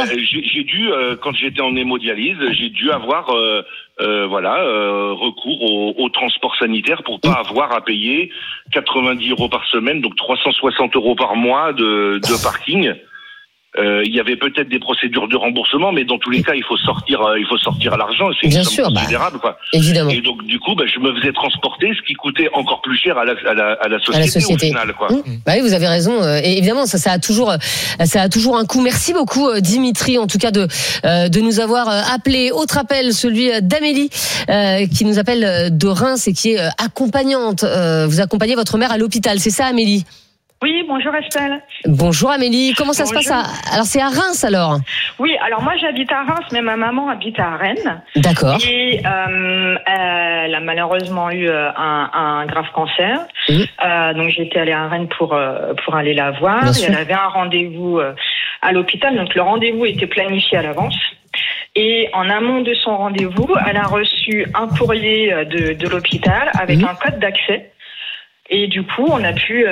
J'ai dû, quand j'étais en hémodialyse, j'ai dû avoir recours au transport sanitaire pour pas avoir à payer 90 € par semaine, donc 360 € par mois de parking. Il y avait peut-être des procédures de remboursement, mais dans tous les cas, il faut sortir à l'argent. C'est une somme considérable, quoi. Évidemment. Et donc, du coup, je me faisais transporter, ce qui coûtait encore plus cher à la société. Au final, quoi. Oui, vous avez raison. Et évidemment, ça a toujours un coût. Merci beaucoup, Dimitri, en tout cas, de nous avoir appelé. Autre appel, celui d'Amélie, qui nous appelle de Reims et qui est accompagnante. Vous accompagnez votre mère à l'hôpital. C'est ça, Amélie? Oui, bonjour Estelle. Bonjour Amélie, comment ça se passe Alors c'est à Reims alors? Oui, alors moi j'habite à Reims, mais ma maman habite à Rennes. D'accord. Et elle a malheureusement eu un grave cancer. Donc j'étais allée à Rennes pour aller la voir. Bien et sûr. elle avait un rendez-vous à l'hôpital, donc le rendez-vous était planifié à l'avance. Et en amont de son rendez-vous, elle a reçu un courrier de l'hôpital avec un code d'accès. Et du coup, on a pu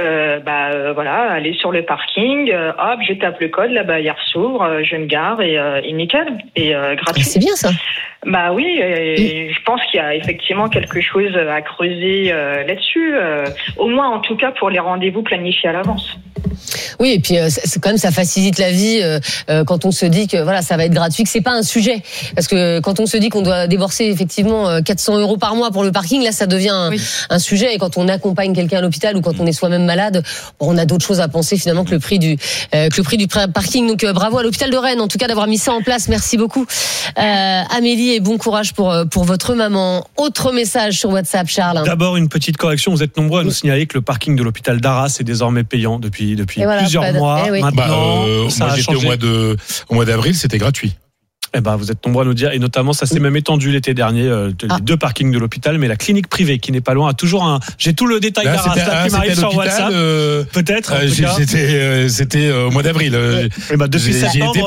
aller sur le parking, hop, je tape le code, la barrière s'ouvre, je me gare et nickel, et gratuit. C'est bien ça. Bah oui, je pense qu'il y a effectivement quelque chose à creuser là-dessus, au moins en tout cas pour les rendez-vous planifiés à l'avance. Oui, et puis c'est quand même, ça facilite la vie quand on se dit que voilà, ça va être gratuit, que c'est pas un sujet, parce que quand on se dit qu'on doit débourser effectivement 400 € par mois pour le parking, là ça devient un sujet. Et quand on accompagne quelqu'un à l'hôpital ou quand on est soi-même malade, on a d'autres choses à penser finalement que le prix du parking. Donc bravo à l'hôpital de Rennes en tout cas d'avoir mis ça en place. Merci beaucoup Amélie, et bon courage pour votre maman. Autre message sur WhatsApp, Charles. D'abord une petite correction, vous êtes nombreux à nous signaler que le parking de l'hôpital d'Arras est désormais payant depuis plusieurs mois. Maintenant, ça moi a j'étais changé. au mois d'avril, c'était gratuit. Eh ben, vous êtes nombreux à nous dire, et notamment ça s'est même étendu l'été dernier, les 2 parkings de l'hôpital, mais la clinique privée qui n'est pas loin a toujours j'ai tout le détail d'Arras là, qui m'arrive sur WhatsApp. Peut-être. C'était au mois d'avril. Depuis septembre,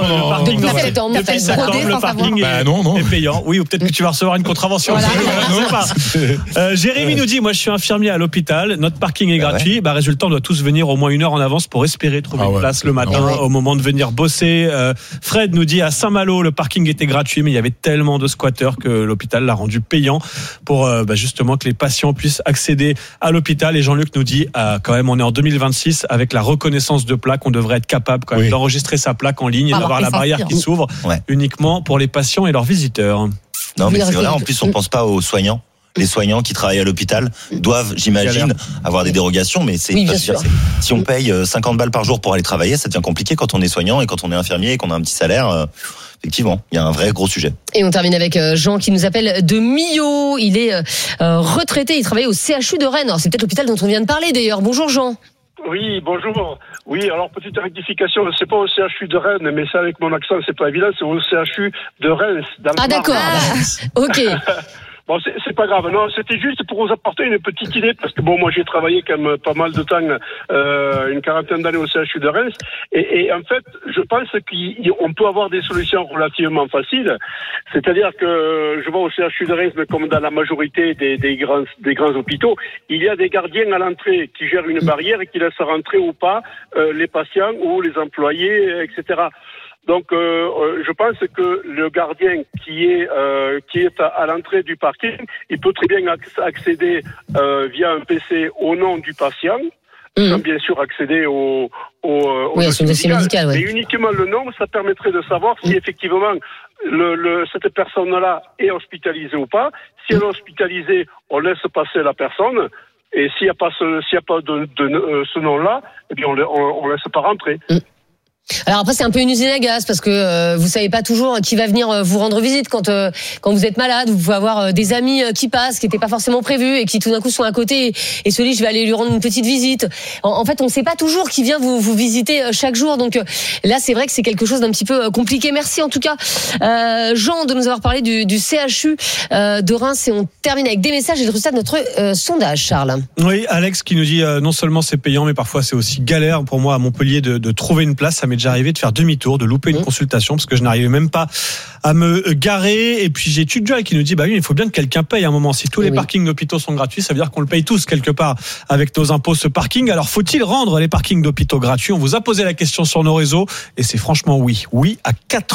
le parking est payant. Oui, ou peut-être que tu vas recevoir une contravention. Voilà. Jérémy nous dit, moi je suis infirmier à l'hôpital, notre parking est gratuit. Résultat, on doit tous venir au moins 1 heure en avance pour espérer trouver une place le matin au moment de venir bosser. Fred nous dit, à Saint-Malo, le parking était gratuit, mais il y avait tellement de squatteurs que l'hôpital l'a rendu payant pour justement que les patients puissent accéder à l'hôpital. Et Jean-Luc nous dit, quand même, on est en 2026, avec la reconnaissance de plaque, on devrait être capable quand même d'enregistrer sa plaque en ligne et d'avoir la barrière qui s'ouvre uniquement pour les patients et leurs visiteurs. Non, mais c'est vrai, en plus on pense pas aux soignants. Les soignants qui travaillent à l'hôpital doivent, j'imagine, avoir des dérogations, mais si on paye 50 balles par jour pour aller travailler, ça devient compliqué quand on est soignant et quand on est infirmier et qu'on a un petit salaire. Effectivement, il y a un vrai gros sujet. Et on termine avec Jean qui nous appelle de Millau. Il est retraité, il travaille au CHU de Rennes. Alors, c'est peut-être l'hôpital dont on vient de parler d'ailleurs. Bonjour Jean. Oui, bonjour. Oui, alors petite rectification, c'est pas au CHU de Rennes, mais c'est avec mon accent, c'est pas évident, c'est au CHU de Reims. D'accord. Ok. Bon, c'est pas grave. Non, c'était juste pour vous apporter une petite idée, parce que bon, moi j'ai travaillé quand même pas mal de temps, une quarantaine d'années au CHU de Reims, et en fait, je pense qu'on peut avoir des solutions relativement faciles. C'est-à-dire que je vois au CHU de Reims, mais comme dans la majorité des grands hôpitaux, il y a des gardiens à l'entrée qui gèrent une barrière et qui laissent rentrer ou pas les patients ou les employés, etc. Donc, je pense que le gardien qui est à l'entrée du parking, il peut très bien accéder via un PC au nom du patient, sans bien sûr accéder au dossier médical. Mais uniquement le nom, ça permettrait de savoir si effectivement cette personne-là est hospitalisée ou pas. Si elle est hospitalisée, on laisse passer la personne. Et s'il n'y a pas ce nom-là, eh bien on laisse pas rentrer. Alors après c'est un peu une usine à gaz parce que vous savez pas toujours qui va venir vous rendre visite quand vous êtes malade. Vous pouvez avoir des amis qui passent, qui n'étaient pas forcément prévus et qui tout d'un coup sont à côté et se disent je vais aller lui rendre une petite visite. En fait on ne sait pas toujours qui vient vous visiter chaque jour, donc là c'est vrai que c'est quelque chose d'un petit peu compliqué. Merci en tout cas Jean de nous avoir parlé du CHU de Reims, et on termine avec des messages et le résultat de notre sondage. Charles. Oui, Alex qui nous dit non seulement c'est payant mais parfois c'est aussi galère pour moi à Montpellier de trouver une place. Ça m'est déjà arrivé de faire demi-tour, de louper une consultation parce que je n'arrivais même pas à me garer. Et puis j'ai Tudjal qui nous dit oui, il faut bien que quelqu'un paye à un moment. Si tous les parkings d'hôpitaux sont gratuits, ça veut dire qu'on le paye tous quelque part avec nos impôts ce parking. Alors faut-il rendre les parkings d'hôpitaux gratuits? On vous a posé la question sur nos réseaux et c'est franchement oui à 4